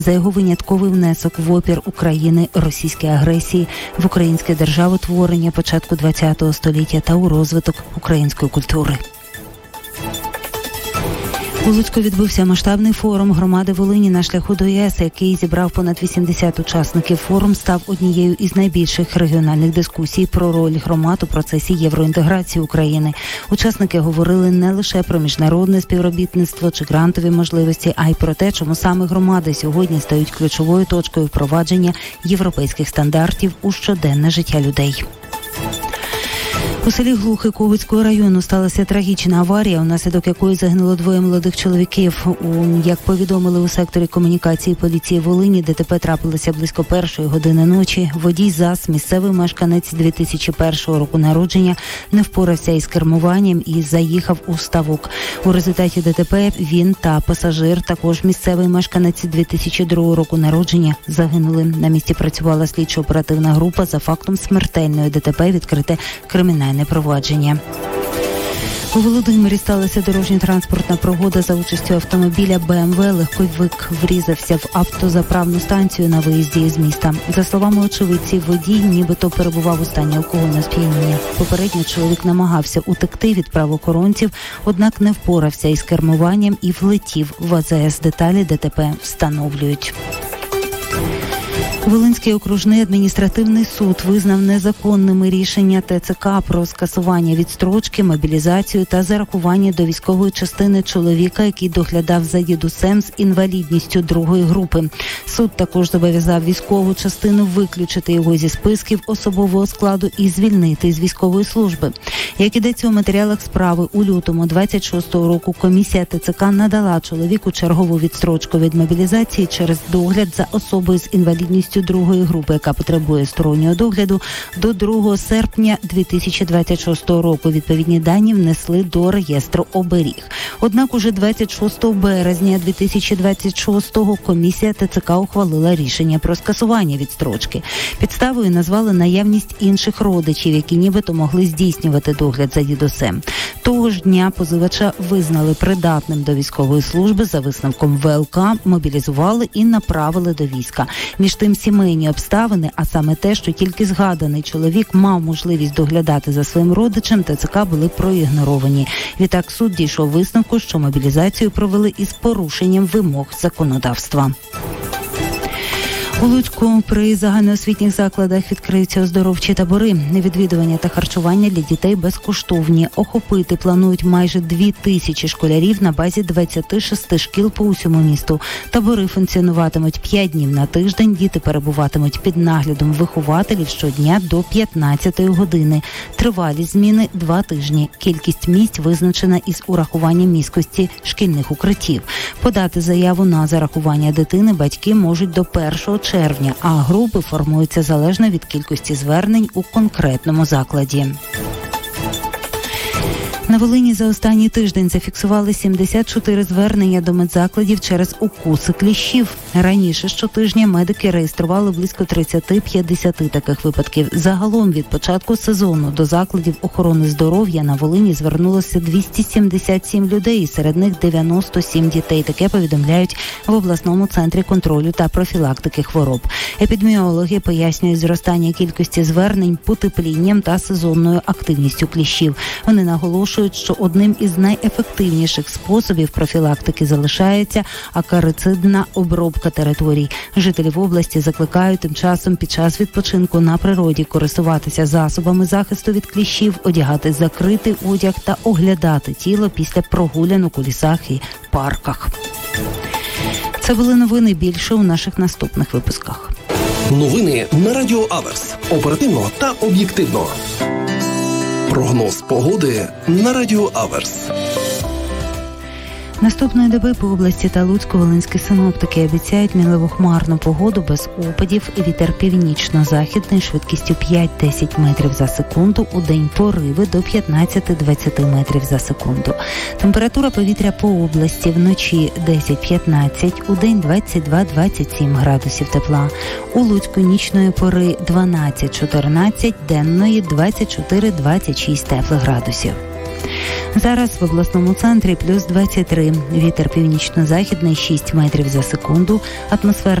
за його винятковий внесок в опір України російській агресії, в українське державотворення початку ХХ століття та у розвиток української культури. У Луцьку відбувся масштабний форум громади Волині на шляху до ЄС, який зібрав понад 80 учасників. Форум став однією із найбільших регіональних дискусій про роль громад у процесі євроінтеграції України. Учасники говорили не лише про міжнародне співробітництво чи грантові можливості, а й про те, чому саме громади сьогодні стають ключовою точкою впровадження європейських стандартів у щоденне життя людей. У селі Глухи Ковицького району сталася трагічна аварія, унаслідок якої загинуло двоє молодих чоловіків. Як повідомили у секторі комунікації поліції Волині, ДТП трапилося близько 1-ї години ночі. Водій ЗАЗ, місцевий мешканець 2001 року народження, не впорався із кермуванням і заїхав у ставок. У результаті ДТП він та пасажир, також місцевий мешканець 2002 року народження, загинули. На місці працювала слідчо-оперативна група. За фактом смертельної ДТП відкрите кримінальне провадження. У Володимирі сталася дорожньо-транспортна пригода за участю автомобіля БМВ. Легковик врізався в автозаправну станцію на виїзді із міста. За словами очевидців, водій нібито перебував у стані алкогольного сп'яніння. Попередньо чоловік намагався утекти від правоохоронців, однак не впорався із кермуванням і влетів в АЗС. Деталі ДТП встановлюють. Волинський окружний адміністративний суд визнав незаконними рішення ТЦК про скасування відстрочки, мобілізацію та зарахування до військової частини чоловіка, який доглядав за дідусем з інвалідністю 2-ї групи. Суд також зобов'язав військову частину виключити його зі списків особового складу і звільнити з військової служби. Як ідеться у матеріалах справи, у лютому 26-го року комісія ТЦК надала чоловіку чергову відстрочку від мобілізації через догляд за особою з інвалідністю 2-ї групи, яка потребує стороннього догляду, до 2 серпня 2026 року. Відповідні дані внесли до реєстру оберіг. Однак уже 26 березня 2026-го комісія ТЦК ухвалила рішення про скасування відстрочки. Підставою назвали наявність інших родичів, які нібито могли здійснювати догляд за дідусем. Того ж дня позивача визнали придатним до військової служби, за висновком ВЛК мобілізували і направили до війська. Між тим, сімейні обставини, а саме те, що тільки згаданий чоловік мав можливість доглядати за своїм родичем, ТЦК були проігноровані. Відтак суд дійшов висновку, що мобілізацію провели із порушенням вимог законодавства. У Луцьку при загальноосвітніх закладах відкриються оздоровчі табори. Відвідування та харчування для дітей безкоштовні. Охопити планують майже 2000 школярів на базі 26 шкіл по усьому місту. Табори функціонуватимуть 5 днів на тиждень. Діти перебуватимуть під наглядом вихователів щодня до 15-ї години. Тривалість зміни – 2 тижні. Кількість місць визначена із урахуванням міськості шкільних укриттів. Подати заяву на зарахування дитини батьки можуть до 1 червня, а групи формуються залежно від кількості звернень у конкретному закладі. На Волині за останній тиждень зафіксували 74 звернення до медзакладів через укуси кліщів. Раніше щотижня медики реєстрували близько 30-50 таких випадків. Загалом від початку сезону до закладів охорони здоров'я на Волині звернулося 277 людей, серед них 97 дітей. Таке повідомляють в обласному центрі контролю та профілактики хвороб. Епідеміологи пояснюють зростання кількості звернень потеплінням та сезонною активністю кліщів. Вони наголошують, що одним із найефективніших способів профілактики залишається акарицидна обробка територій. Жителів області закликають тим часом під час відпочинку на природі користуватися засобами захисту від кліщів, одягати закритий одяг та оглядати тіло після прогулянок у лісах і парках. Це були новини, більше у наших наступних випусках. Новини на Радіо Аверс. Оперативно та об'єктивно. Прогноз погоди на Радіо Аверс. Наступної доби по області та Луцьку волинські синоптики обіцяють мінливо-хмарну погоду без опадів, вітер північно-західний швидкістю 5-10 метрів за секунду, у день пориви до 15-20 метрів за секунду. Температура повітря по області вночі 10-15, у день 22-27 градусів тепла. У Луцьку нічної пори 12-14, денної 24-26 теплих градусів. Зараз в обласному центрі плюс 23. Вітер північно-західний 6 метрів за секунду. Атмосферний